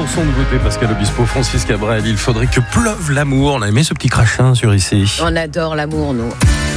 pour son nouveauté, Pascal Obispo, Francis Cabrel. Il faudrait que pleuve l'amour. On a aimé ce petit crachin sur ici. On adore l'amour, nous.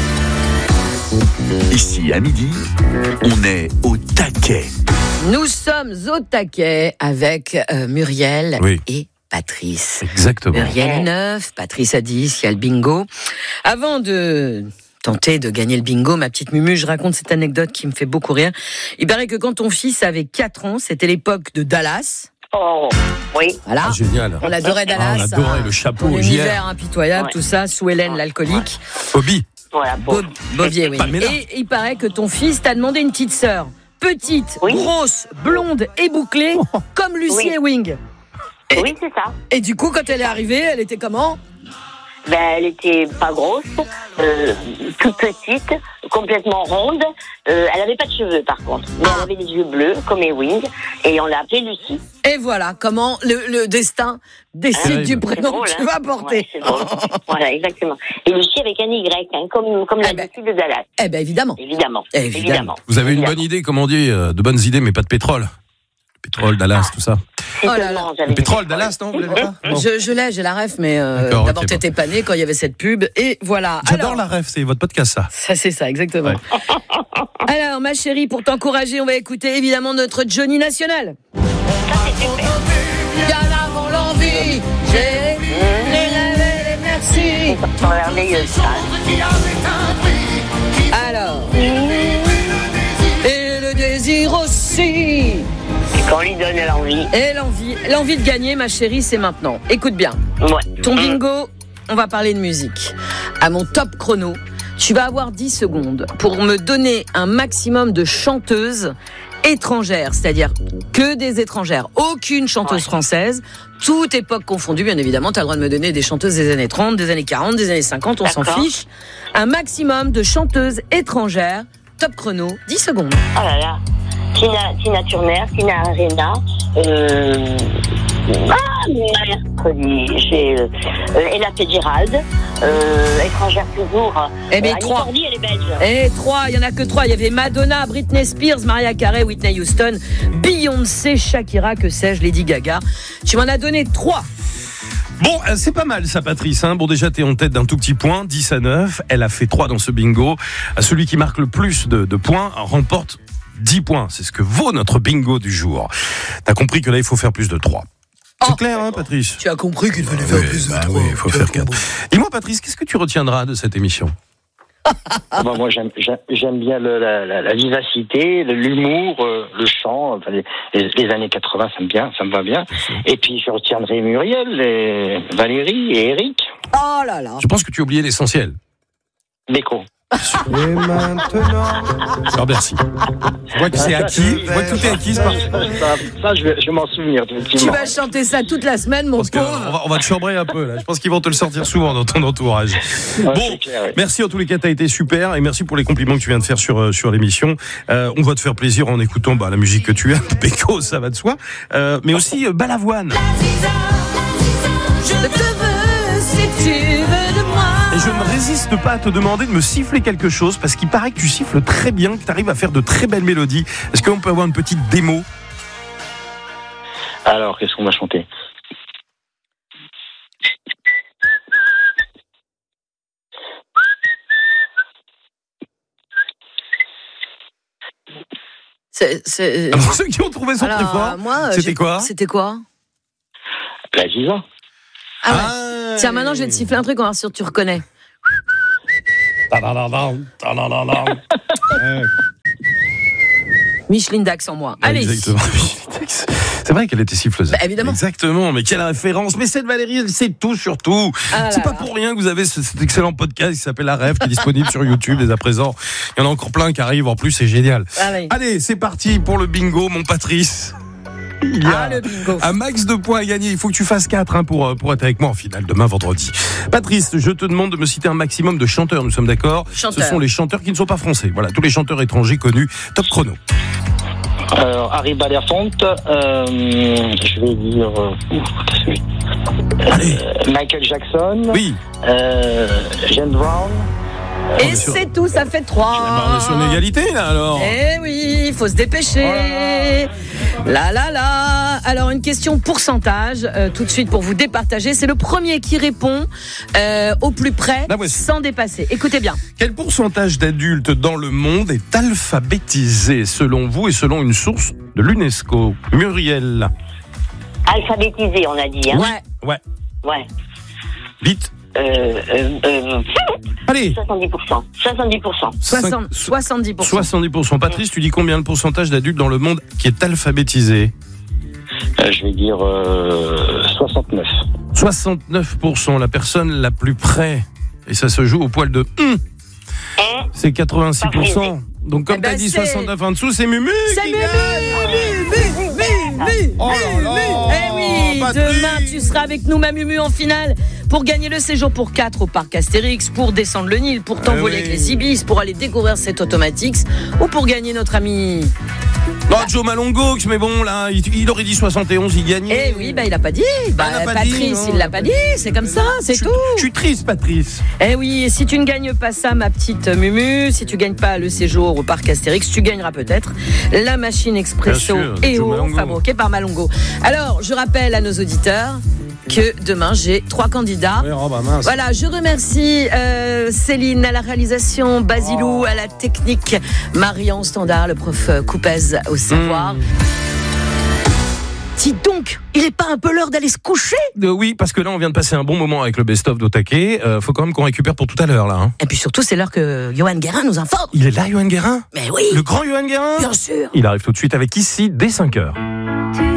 Ici, à midi, on est au taquet. Nous sommes au taquet avec Muriel et Patrice. Exactement. Muriel est 9, Patrice a 10, il y a le bingo. Avant de tenter de gagner le bingo, ma petite Mumu, je raconte cette anecdote qui me fait beaucoup rire. Il paraît que quand ton fils avait 4 ans, c'était l'époque de Dallas. Oh, oui. Voilà. Ah, génial. On adorait Dallas. On adorait le chapeau au univers impitoyable, tout ça, sous Hélène l'alcoolique. Bobby. Voilà, Bobier, oui. Et il paraît que ton fils t'a demandé une petite sœur. Petite, grosse, blonde et bouclée, comme Lucie Ewing. Oui, c'est ça. Et du coup, quand elle est arrivée, elle était comment ? Elle était pas grosse, toute petite, complètement ronde. Elle avait pas de cheveux, par contre. Mais elle avait des yeux bleus, comme Ewing. Et on l'a appelée Lucie. Et voilà comment le destin décide du prénom que tu vas porter. Ouais, c'est drôle. Voilà, exactement. Et Lucie avec un Y, comme la Lucie de Dallas. Eh ben, évidemment. Évidemment. Vous avez une bonne idée, comme on dit, de bonnes idées, mais pas de pétrole. Pétrole, Dallas, tout ça. Oh là là. Le pétrole, Dallas, non, vous l'avez pas? Je l'ai, j'ai la ref, mais d'abord t'étais pas né quand il y avait cette pub, et voilà. J'adore la ref, c'est votre podcast, ça. Ça, c'est ça, exactement. Ouais. Alors, ma chérie, pour t'encourager, on va écouter évidemment notre Johnny National. Ça, c'est super. Bien avant l'envie, j'ai les rêves et les merci. C'est merveilleux, ça. Alors, et le désir aussi. Qu'on lui donne l'envie. Et l'envie de gagner, ma chérie, c'est maintenant. Écoute bien. Ouais. Ton bingo, on va parler de musique. À mon top chrono, tu vas avoir 10 secondes pour me donner un maximum de chanteuses étrangères, c'est-à-dire que des étrangères, aucune chanteuse française, toute époque confondue, bien évidemment. Tu as le droit de me donner des chanteuses des années 30, des années 40, des années 50, on s'en fiche. Un maximum de chanteuses étrangères, top chrono, 10 secondes. Oh là là. Tina Turner, Tina Arena, mercredi, j'ai Ella Fitzgerald, étrangère toujours. Eh bien, 3. Cordy, elle est belge. Et 3, il n'y en a que 3. Il y avait Madonna, Britney Spears, Mariah Carey, Whitney Houston, Beyoncé, Shakira, que sais-je, Lady Gaga. Tu m'en as donné 3. Bon, c'est pas mal ça, Patrice. Bon, déjà, t'es en tête d'un tout petit point, 10-9. Elle a fait 3 dans ce bingo. Celui qui marque le plus de points remporte 10 points. C'est ce que vaut notre bingo du jour. T'as compris que là, il faut faire plus de 3. C'est clair, hein, Patrice ? Tu as compris qu'il fallait faire plus de 3. Oui, il faut faire 4. Dis-moi, Patrice, qu'est-ce que tu retiendras de cette émission ? Moi, j'aime bien la vivacité, l'humour, le chant. Enfin, les années 80, ça me va bien. Et puis, je retiendrai Muriel, et Valérie et Eric. Oh là là. Je pense que tu as oublié l'essentiel. Déco. Et maintenant, Alors, merci. Je vois que c'est acquis. Je vois que tout est acquis. Ça, je vais m'en souvenir. Tu vas chanter ça toute la semaine, mon pauvre. On va te chambrer un peu, là. Je pense qu'ils vont te le sortir souvent dans ton entourage. Ouais, bon, clair, ouais. Merci en tous les cas, t'as été super. Et merci pour les compliments que tu viens de faire sur l'émission. On va te faire plaisir en écoutant la musique que tu aimes. Péco, ça va de soi. Mais aussi Balavoine. Je te veux si tu veux de moi. Et je ne résiste pas à te demander de me siffler quelque chose, parce qu'il paraît que tu siffles très bien, que tu arrives à faire de très belles mélodies. Est-ce qu'on peut avoir une petite démo ? Alors, qu'est-ce qu'on va chanter ? Alors, ceux qui ont trouvé son très fort, c'était quoi ? C'était quoi ? La Ziza. Ah ouais. Tiens, maintenant je vais te siffler un truc, on va voir si tu reconnais. Micheline Dax en moi. Allez. Exactement. C'est vrai qu'elle était siffleuse. Évidemment. Exactement, mais quelle référence. Mais cette Valérie, elle sait tout sur tout. C'est pas pour rien que vous avez cet excellent podcast qui s'appelle La Rêve, qui est disponible sur YouTube dès à présent. Il y en a encore plein qui arrivent, en plus c'est génial. Allez, c'est parti pour le bingo, mon Patrice. Il y a un max de points à gagner. Il faut que tu fasses 4 pour être avec moi en finale demain vendredi. Patrice, je te demande de me citer un maximum de chanteurs. Nous sommes d'accord ? Ce sont les chanteurs qui ne sont pas français. Voilà, tous les chanteurs étrangers connus. Top chrono. Alors, Harry Belafonte, je vais dire Michael Jackson, oui, James Brown, Et c'est tout, ça fait 3. On est sur une égalité, là, alors. Eh oui, il faut se dépêcher. Là. Alors, une question pourcentage, tout de suite pour vous départager. C'est le premier qui répond au plus près, sans dépasser. Écoutez bien. Quel pourcentage d'adultes dans le monde est alphabétisé, selon vous et selon une source de l'UNESCO? Muriel. Alphabétisé, on a dit. Hein. Ouais. Vite. Allez. 70%. 70%. 70%. Patrice, tu dis combien le pourcentage d'adultes dans le monde qui est alphabétisé? Je vais dire 69. 69%, la personne la plus près. Et ça se joue au poil de c'est 86%. Donc comme t'as dit 69 en dessous, c'est Mumu. C'est Mumu. Oh là là. Eh oui, demain tu seras avec nous, ma Mumu, en finale pour gagner le séjour pour 4 au parc Astérix, pour descendre le Nil, pour t'envoler avec les Ibis, pour aller découvrir cette Automatix ou pour gagner notre ami... Joe Malongo, mais bon, là, il aurait dit 71, il gagnait. Eh oui, il a pas dit. Patrice, il l'a pas dit. C'est comme ça, c'est tout. Je suis triste, Patrice. Eh oui, et si tu ne gagnes pas ça, ma petite Mumu, si tu gagnes pas le séjour au parc Astérix, tu gagneras peut-être la machine expresso EO fabriquée par Malongo. Alors, je rappelle à nos auditeurs que demain j'ai 3 candidats. Voilà, je remercie Céline à la réalisation, Basilou à la technique, Marion Standard, le prof Coupez au savoir. Dis donc, il est pas un peu l'heure d'aller se coucher? Oui, parce que là on vient de passer un bon moment avec le best-of d'Otake. Faut quand même qu'on récupère pour tout à l'heure là. Hein. Et puis surtout c'est l'heure que Johan Guérin nous informe. Il est là, Johan Guérin? Mais oui. Le grand Johan Guérin? Bien sûr. Il arrive tout de suite avec Ici dès 5h.